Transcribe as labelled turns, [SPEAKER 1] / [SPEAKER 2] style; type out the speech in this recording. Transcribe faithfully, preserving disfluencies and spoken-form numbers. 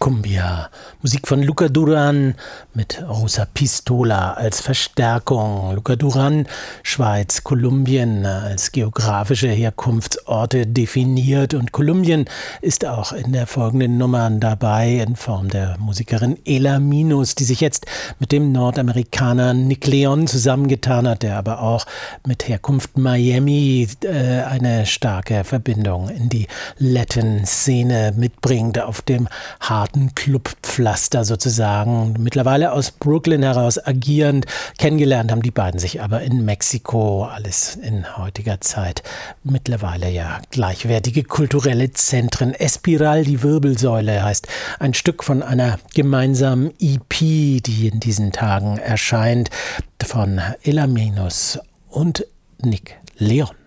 [SPEAKER 1] Cumbia. Musik von Luca Duran mit Rosa Pistola als Verstärkung. Luca Duran, Schweiz, Kolumbien als geografische Herkunftsorte definiert. Und Kolumbien ist auch in der folgenden Nummer dabei in Form der Musikerin Ela Minus, die sich jetzt mit dem Nordamerikaner Nick Leon zusammengetan hat, der aber auch mit Herkunft Miami äh, eine starke Verbindung in die Latin-Szene mitbringt, auf dem harten Clubpflaster sozusagen, mittlerweile aus Brooklyn heraus agierend. Kennengelernt haben die beiden sich aber in Mexiko, alles in heutiger Zeit mittlerweile ja gleichwertige kulturelle Zentren. Espiral, die Wirbelsäule, heißt ein Stück von einer gemeinsamen E P, die in diesen Tagen erscheint, von Ela Minus und Nick Leon.